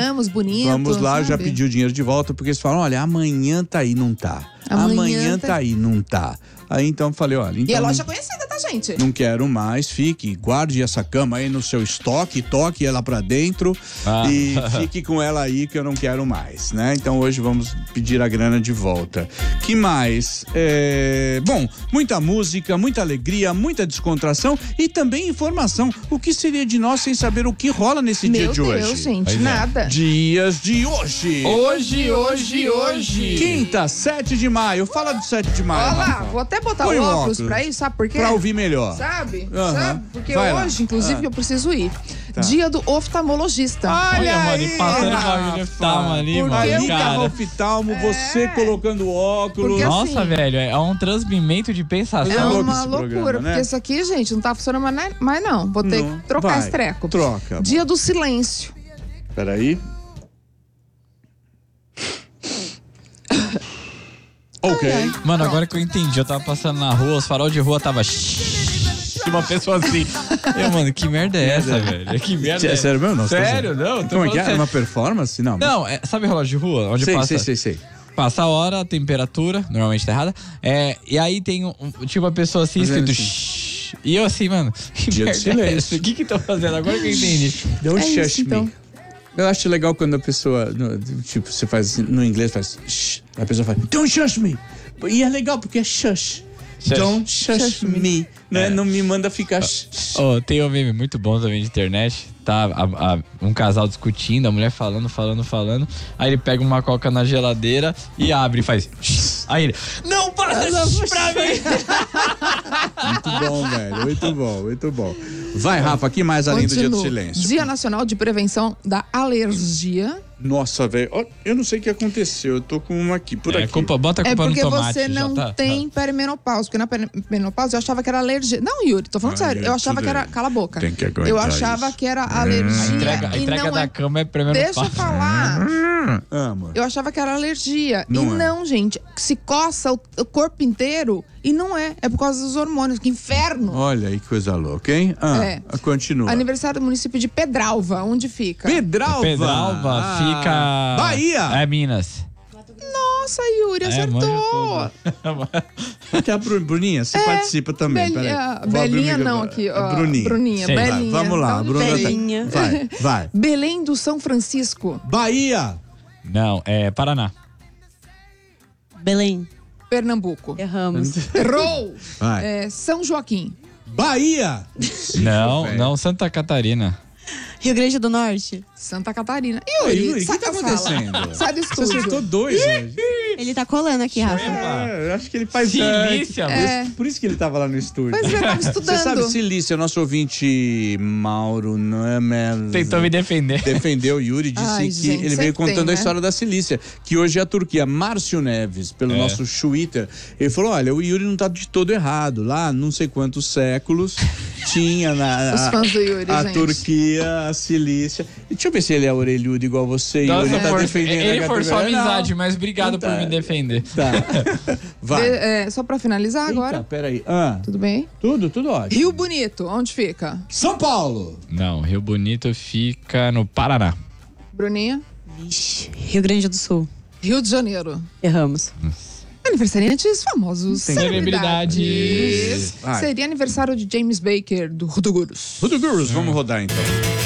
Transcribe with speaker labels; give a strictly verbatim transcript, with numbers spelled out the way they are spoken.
Speaker 1: Vamos, bonito.
Speaker 2: Vamos lá,
Speaker 1: sabe?
Speaker 2: já pedi o dinheiro de volta, porque eles falam, olha, amanhã tá aí, não tá. Amanhã, amanhã tá... tá aí, não tá. Aí então eu falei, olha... Então,
Speaker 1: e a loja é conhecida, tá, gente?
Speaker 2: Não quero mais, fique, guarde essa cama aí no seu estoque, toque ela pra dentro ah. e fique com ela aí que eu não quero mais, né? Então hoje vamos pedir a grana de volta. Que mais? É... Bom, muita música, muita alegria, muita descontração e também informação. O que seria de nós sem saber o que rola nesse
Speaker 1: Meu
Speaker 2: dia de
Speaker 1: Deus,
Speaker 2: hoje?
Speaker 1: Meu Deus, gente, nada.
Speaker 2: É. Dias de hoje.
Speaker 3: Hoje, hoje, hoje.
Speaker 2: Quinta, sete de maio. Fala do sete de maio.
Speaker 1: Olha lá, vou até botar
Speaker 2: Põe
Speaker 1: o óculos,
Speaker 2: óculos
Speaker 1: pra isso, sabe por quê?
Speaker 2: Pra ouvir melhor.
Speaker 1: Sabe?
Speaker 2: Uhum.
Speaker 1: Sabe? Porque
Speaker 2: Vai
Speaker 1: hoje,
Speaker 2: lá.
Speaker 1: inclusive,
Speaker 2: ah.
Speaker 1: eu preciso ir.
Speaker 2: Tá.
Speaker 1: Dia do oftalmologista.
Speaker 2: Olha,
Speaker 3: Olha mano,
Speaker 2: aí,
Speaker 3: e passando bagulho de oftalmo ali, mano.
Speaker 2: Ali
Speaker 3: Cara.
Speaker 2: tava o oftalmo,
Speaker 1: É.
Speaker 2: você colocando óculos.
Speaker 1: Porque,
Speaker 3: Nossa,
Speaker 1: assim,
Speaker 3: velho, é um transmimento de pensação.
Speaker 1: É
Speaker 2: louco
Speaker 1: uma
Speaker 2: esse
Speaker 1: loucura,
Speaker 2: programa, né?
Speaker 1: porque isso aqui, gente, não tá funcionando mais, mais não. Vou ter
Speaker 2: Não.
Speaker 1: que trocar
Speaker 2: Vai,
Speaker 1: esse treco.
Speaker 2: troca,
Speaker 1: Dia
Speaker 2: amor.
Speaker 1: do silêncio.
Speaker 2: Peraí. Ok.
Speaker 1: Ai, ai.
Speaker 3: Mano, agora que eu entendi, eu tava passando na rua, os farol de rua tava... Tinha uma pessoa assim. Eu, mano, que merda é essa, velho? Que merda
Speaker 2: É
Speaker 3: é
Speaker 2: sério mesmo? Não,
Speaker 3: Sério, não.
Speaker 2: Como é que é? É uma performance? Não. mas-
Speaker 3: Não, é, sabe relógio de rua? Onde
Speaker 2: sei,
Speaker 3: passa,
Speaker 2: sei, sei, sei.
Speaker 3: passa a hora, a temperatura, normalmente tá errada. É, e aí tem um, um- tipo uma pessoa assim,
Speaker 2: Fazendo
Speaker 3: escrito...
Speaker 2: assim.
Speaker 3: Shhh. E eu assim, mano, que
Speaker 2: Dia do
Speaker 3: merda é
Speaker 2: silêncio.
Speaker 3: essa? O que que tô fazendo? Agora que eu entendi.
Speaker 2: Don't
Speaker 1: É
Speaker 2: shush
Speaker 1: isso, então.
Speaker 2: me. Eu acho legal quando a pessoa, no- tipo, você faz no inglês, faz shh, a pessoa faz don't shush me. E é legal porque é shush.
Speaker 3: Shush.
Speaker 2: Don't shush,
Speaker 1: Shush
Speaker 2: me.
Speaker 1: me.
Speaker 2: Né?
Speaker 3: É.
Speaker 2: Não me manda ficar shh.
Speaker 3: Oh, tem um meme muito bom também de internet. Tá a- a- um casal discutindo, a mulher falando, falando, falando. Aí ele pega uma coca na geladeira e abre e faz. Aí ele. Não passa isso pra mim!
Speaker 2: Muito bom, velho. Muito bom, muito bom. Vai, Rafa, aqui mais além do Dia do
Speaker 1: Continuo.
Speaker 2: Silêncio.
Speaker 1: Dia Nacional de Prevenção da Alergia.
Speaker 2: Nossa, velho. Ó, eu não sei o que aconteceu. Eu tô com uma aqui, por
Speaker 3: É,
Speaker 2: aqui.
Speaker 3: culpa, bota a
Speaker 1: É
Speaker 3: culpa
Speaker 1: porque
Speaker 3: no tomate.
Speaker 1: você
Speaker 3: já
Speaker 1: não
Speaker 3: tá?
Speaker 1: tem perimenopausa. Porque na perimenopausa eu achava que era alergia. Não, Yuri, tô falando
Speaker 2: Ai,
Speaker 1: sério. Eu achava
Speaker 2: tudo
Speaker 1: que era.
Speaker 2: bem.
Speaker 1: Cala a boca.
Speaker 2: Tem que aguentar
Speaker 1: Eu achava
Speaker 2: isso.
Speaker 1: que era
Speaker 3: A
Speaker 1: alergia.
Speaker 3: entrega, a
Speaker 1: e
Speaker 3: entrega
Speaker 1: não
Speaker 3: da
Speaker 1: é.
Speaker 3: cama é primeiro
Speaker 1: Deixa eu falar.
Speaker 2: Amo.
Speaker 1: Eu achava que era alergia.
Speaker 2: Não
Speaker 1: e
Speaker 2: é.
Speaker 1: não, gente. Se coça o, o corpo inteiro e não é. É por causa dos hormônios. Que inferno.
Speaker 2: Olha aí que coisa louca, hein? Ah,
Speaker 1: É.
Speaker 2: Continua.
Speaker 1: Aniversário do município de Pedralva. Onde fica?
Speaker 2: Pedralva.
Speaker 3: Pedralva
Speaker 2: Ah,
Speaker 3: fica.
Speaker 2: Bahia.
Speaker 3: É Minas.
Speaker 1: Nossa, Yuri,
Speaker 3: É,
Speaker 1: acertou.
Speaker 3: manja tudo.
Speaker 2: Que a Bru- Bruninha, você participa também.
Speaker 1: Belinha-
Speaker 2: peraí.
Speaker 1: ah,
Speaker 2: Vou abrir o
Speaker 1: Belinha
Speaker 2: microfone.
Speaker 1: não, aqui,
Speaker 2: A
Speaker 1: ó,
Speaker 2: Bruninha.
Speaker 1: Bruninha,
Speaker 3: Sim.
Speaker 2: Vai,
Speaker 1: Belinha.
Speaker 2: vamos lá,
Speaker 1: Tá
Speaker 2: a
Speaker 1: onde
Speaker 2: Bruna tá-
Speaker 4: Belinha.
Speaker 2: Vai, vai.
Speaker 1: Belém do São Francisco.
Speaker 2: Bahia.
Speaker 3: Não, é Paraná.
Speaker 4: Belém.
Speaker 1: Pernambuco.
Speaker 4: Erramos.
Speaker 1: Errou.
Speaker 2: Vai.
Speaker 1: É, São Joaquim.
Speaker 2: Bahia.
Speaker 3: Não,
Speaker 2: velho.
Speaker 3: não, Santa Catarina.
Speaker 4: Rio Grande do Norte.
Speaker 1: Santa Catarina.
Speaker 2: Oi,
Speaker 1: Yuri,
Speaker 2: Yuri, o que
Speaker 1: sai
Speaker 2: tá
Speaker 1: da sala.
Speaker 2: acontecendo?
Speaker 1: Sai do
Speaker 2: Você
Speaker 1: estúdio.
Speaker 2: acertou dois hoje.
Speaker 4: Ele tá colando aqui, Rafa.
Speaker 2: É, eu acho que ele faz
Speaker 3: Silícia,
Speaker 2: é,
Speaker 3: mano.
Speaker 1: É.
Speaker 2: Por isso que ele tava lá no estúdio.
Speaker 1: Pois é, tava estudando.
Speaker 2: Você sabe, Silícia, nosso ouvinte Mauro Namer
Speaker 3: Tentou me defender.
Speaker 2: defendeu o Yuri, disse
Speaker 1: Ai,
Speaker 2: que
Speaker 1: gente,
Speaker 2: ele veio
Speaker 1: sempre
Speaker 2: contando
Speaker 1: tem,
Speaker 2: a
Speaker 1: né?
Speaker 2: história da Silícia, que hoje é a Turquia. Márcio Neves, pelo
Speaker 3: É.
Speaker 2: nosso Twitter, ele falou, olha, o Yuri não tá de todo errado. Lá, não sei quantos séculos, tinha na
Speaker 1: Os
Speaker 2: a,
Speaker 1: fãs do Yuri,
Speaker 2: a
Speaker 1: gente.
Speaker 2: Turquia, a Silícia. E deixa eu ver se ele é orelhudo igual você.
Speaker 3: Nossa,
Speaker 2: Yuri tá
Speaker 3: for-
Speaker 2: defendendo
Speaker 3: ele
Speaker 2: a
Speaker 3: forçou a
Speaker 2: categoria.
Speaker 3: amizade,
Speaker 2: Não.
Speaker 3: mas obrigado
Speaker 2: Não tá.
Speaker 3: por me defender.
Speaker 2: Tá. Vai.
Speaker 1: De- é, só pra finalizar agora.
Speaker 2: Eita, peraí. Ah,
Speaker 1: Tudo bem?
Speaker 2: tudo, tudo ótimo.
Speaker 1: Rio Bonito, onde fica?
Speaker 2: São Paulo.
Speaker 3: Não, Rio Bonito fica no Paraná.
Speaker 1: Bruninha?
Speaker 4: Vixe. Rio Grande do Sul.
Speaker 1: Rio de Janeiro.
Speaker 4: Erramos.
Speaker 1: Aniversariantes famosos.
Speaker 2: Tem
Speaker 1: Celebridades.
Speaker 3: celebridades.
Speaker 2: Vai.
Speaker 1: Seria aniversário de James Baker, do Rudogurus.
Speaker 2: Rudo Gurus, vamos rodar então.